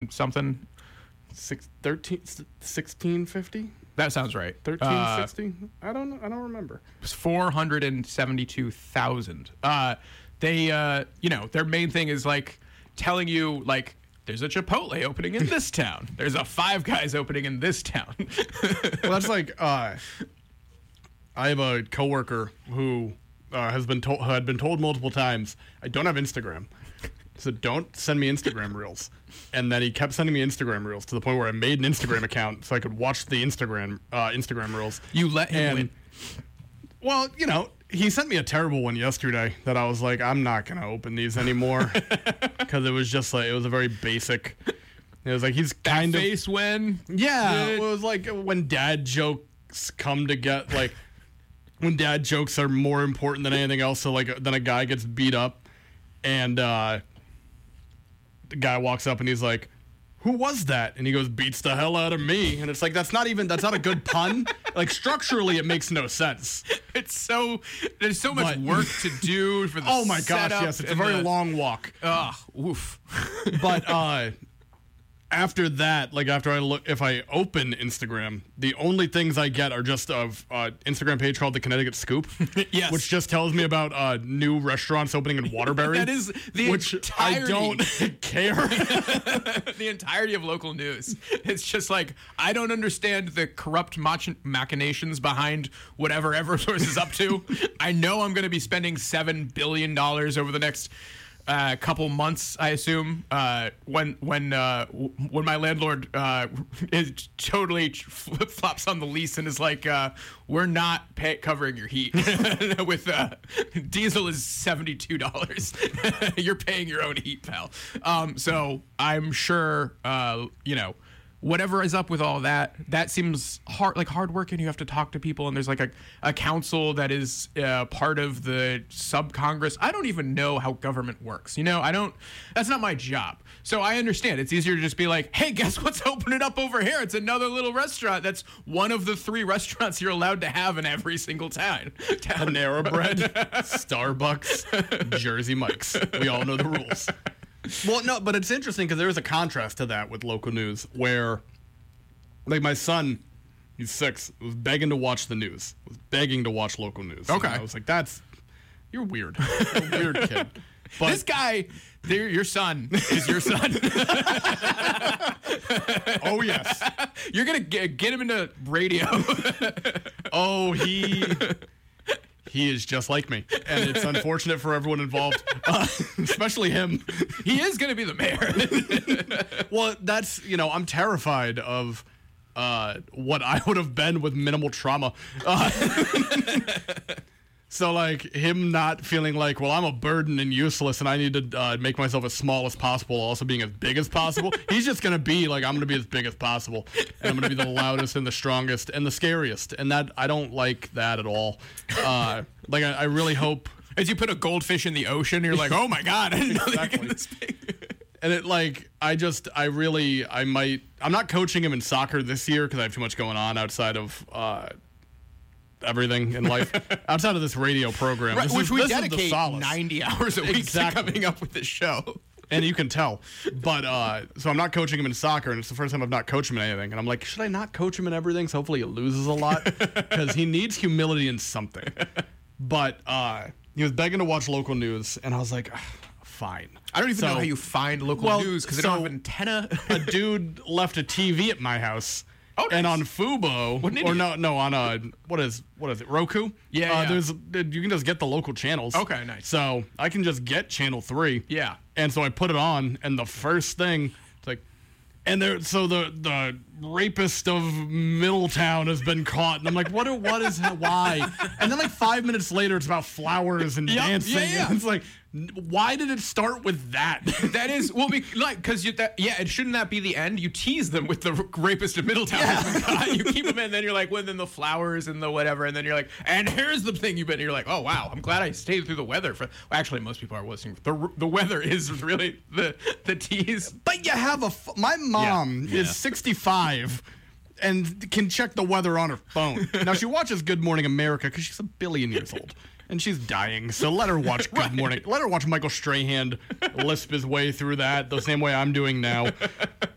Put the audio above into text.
something. 1650? That sounds right. 1360? I don't remember. It was 472,000. They, their main thing is like telling you like there's a Chipotle opening in this town. There's a Five Guys opening in this town. Well, that's like I have a coworker who had been told multiple times, I don't have Instagram, so don't send me Instagram reels. And then he kept sending me Instagram reels to the point where I made an Instagram account so I could watch the Instagram reels. You let him win. Well, he sent me a terrible one yesterday that I was like, I'm not going to open these anymore because it was just like, it was a very basic. It was like, he's kind of. Face when? Yeah. It was like when dad jokes come to get, like, when dad jokes are more important than anything else. So, like, then a guy gets beat up and the guy walks up and he's like, who was that? And he goes, beats the hell out of me. And it's like, that's not a good pun. Like, structurally, it makes no sense. There's so much work to do for the oh my gosh, setup yes, it's a very long walk. Oof. But after that, like if I open Instagram, the only things I get are just of Instagram page called the Connecticut Scoop, yes, which just tells me about new restaurants opening in Waterbury. That is the which entirety. I don't care. The entirety of local news. It's just like, I don't understand the corrupt machinations behind whatever Eversource is up to. I know I'm going to be spending $7 billion over the next couple months, I assume, when my landlord is totally flip-flops on the lease and is like, we're not covering your heat with diesel is $72. You're paying your own heat, pal. So I'm sure, whatever is up with all that seems hard work, and you have to talk to people, and there's like a council that is part of the sub-Congress. I don't even know how government works. That's not my job. So I understand. It's easier to just be like, hey, guess what's opening up over here? It's another little restaurant. That's one of the 3 restaurants you're allowed to have in every single town. Panera Bread, Starbucks, Jersey Mike's. We all know the rules. Well, no, but it's interesting because there is a contrast to that with local news where, like, my son, he's 6, was begging to watch the news, was begging to watch local news. Okay. And I was like, you're weird. You're a weird kid. But this guy, your son, is your son. Oh, yes. You're going to get him into radio. Oh, he is just like me, and it's unfortunate for everyone involved, especially him. He is going to be the mayor. Well, that's, I'm terrified of what I would have been with minimal trauma. So, like, him not feeling like, well, I'm a burden and useless, and I need to make myself as small as possible, also being as big as possible. He's just going to be like, I'm going to be as big as possible, and I'm going to be the loudest and the strongest and the scariest. And that, I don't like that at all. I really hope. As you put a goldfish in the ocean, you're like, oh my God, I didn't know they get this big. And it, like, I'm not coaching him in soccer this year because I have too much going on outside of everything in life, outside of this radio program. Right, which we dedicate 90 hours a week to coming up with this show. And you can tell. But, so I'm not coaching him in soccer, and it's the first time I've not coached him in anything. And I'm like, should I not coach him in everything? So hopefully he loses a lot, because he needs humility in something. But he was begging to watch local news, and I was like, fine. I don't even know how you find local news, because they don't have an antenna. A dude left a TV at my house. Oh, nice. And on Fubo, on what is it, Roku? Yeah. You can just get the local channels. Okay, nice. So I can just get channel 3. Yeah. And so I put it on, and the first thing, it's like, and the rapist of Middletown has been caught, and I'm like, why? And then like 5 minutes later, it's about flowers and dancing. Yeah. And it's like, why did it start with that? That is, well, because and shouldn't that be the end? You tease them with the rapist of Middletown. Yeah. You keep them in, then you're like, well, then the flowers and the whatever, and then you're like, and here's the thing and you're like, oh wow, I'm glad I stayed through the weather. Actually, most people are listening. The weather is really the tease. But you have my mom is 65. And can check the weather on her phone. Now, she watches Good Morning America because she's 1 billion years old. And she's dying, so let her watch Good Morning. Let her watch Michael Strahan lisp his way through that the same way I'm doing now.